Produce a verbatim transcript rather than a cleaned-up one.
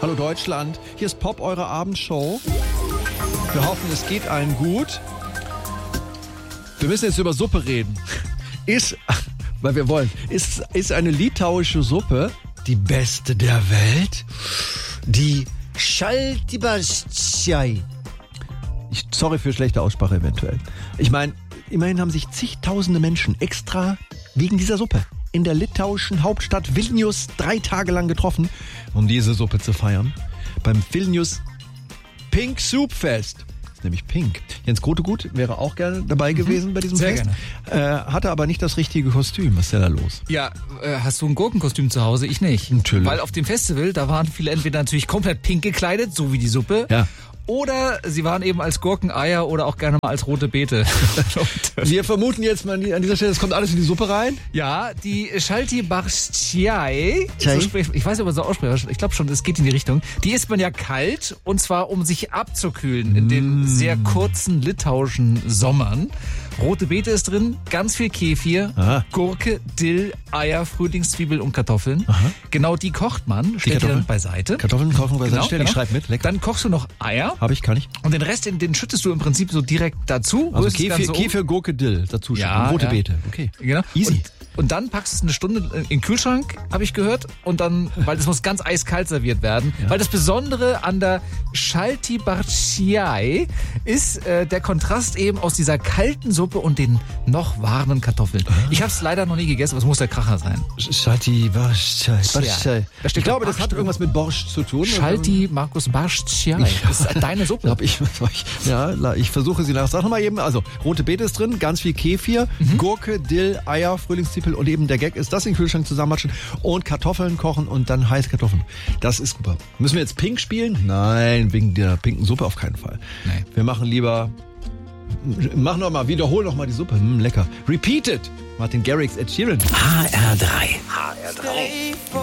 Hallo Deutschland, hier ist Pop, eure Abendshow. Wir hoffen, es geht allen gut. Wir müssen jetzt über Suppe reden. Ist, weil wir wollen, ist, ist eine litauische Suppe die beste der Welt? Die Šaltibarščiai. Ich, sorry für schlechte Aussprache eventuell. Ich meine, immerhin haben sich zigtausende Menschen extra wegen dieser Suppe in der litauischen Hauptstadt Vilnius drei Tage lang getroffen, um diese Suppe zu feiern. Beim Vilnius Pink Soup Fest. Das ist nämlich pink. Jens Grotegut wäre auch gerne dabei gewesen mhm. bei diesem Sehr Fest. Gerne. Äh, hatte aber nicht das richtige Kostüm. Was ist denn da los? Ja, äh, hast du ein Gurkenkostüm zu Hause? Ich nicht. Natürlich. Weil auf dem Festival, da waren viele entweder natürlich komplett pink gekleidet, so wie die Suppe. Ja. Oder sie waren eben als Gurkeneier oder auch gerne mal als rote Beete. Wir vermuten jetzt mal an dieser Stelle, es kommt alles in die Suppe rein. Ja, die Šaltibarščiai, so sprich, ich weiß nicht, ob man so ausspricht, ich glaube schon, es geht in die Richtung. Die isst man ja kalt, und zwar um sich abzukühlen in den mm. sehr kurzen litauischen Sommern. Rote Beete ist drin, ganz viel Kefir, Aha. Gurke, Dill, Eier, Frühlingszwiebel und Kartoffeln. Aha. Genau die kocht man, stellt die dann beiseite. Kartoffeln kochen beiseite, genau, stell, genau. Ich schreib mit, lecker. Dann kochst du noch Eier. Hab ich, kann ich. Und den Rest, den, den schüttest du im Prinzip so direkt dazu. Also Kefir, Kefir, Gurke, Dill dazu schütten. Ja, rote ja. Beete, okay. Genau. Easy. Und, und dann packst du es eine Stunde in den Kühlschrank, habe ich gehört. Und dann, weil das muss ganz eiskalt serviert werden. Ja. Weil das Besondere an der Šaltibarščiai ist äh, der Kontrast eben aus dieser kalten Suppe und den noch warmen Kartoffeln. Ich habe es leider noch nie gegessen, aber es muss der Kracher sein. Šaltibarščiai. Ich glaube, das hat irgendwas mit Borscht zu tun. Schalti Markus Barščiai. Das ist deine Suppe. Glaub ich, ja, ich versuche sie nach. Sag nochmal eben, also rote Beete ist drin, ganz viel Kefir, mhm. Gurke, Dill, Eier, Frühlingszwiebel und eben der Gag ist, das in den Kühlschrank zusammenmatschen und Kartoffeln kochen und dann heiße Kartoffeln. Das ist super. Müssen wir jetzt pink spielen? Nein, wegen der pinken Suppe auf keinen Fall. Nee. Wir machen lieber, mach noch mal, wiederhol noch mal die Suppe. Hm, lecker. Repeat it. Martin Garrix, Ed Sheeran. H R drei. H R drei.